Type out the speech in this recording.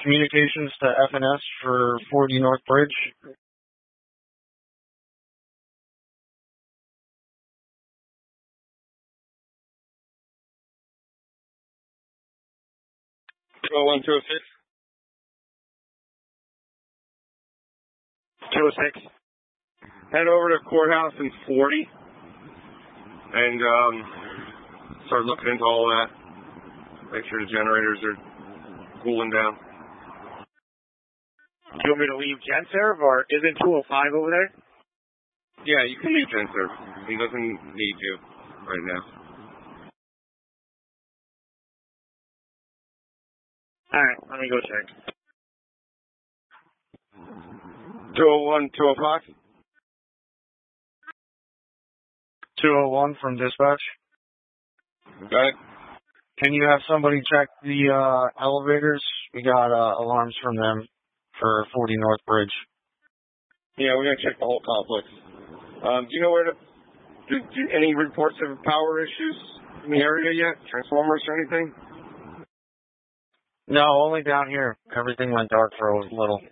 communications to FNS for 40 North Bridge. Oh, 1 206. 206. Head over to courthouse in 40 and start looking into all that. Make sure the generators are cooling down. Do you want me to leave GenServe, or isn't 205 over there? Yeah, you can leave GenServe. He doesn't need you right now. Alright, let me go check. 201, 205? 201 from dispatch. Got it. Can you have somebody check the elevators? We got alarms from them for 40 North Bridge. Yeah, we're going to check the whole complex. Do you know where any reports of power issues in the area yet? Transformers or anything? No, only down here. Everything went dark for a little.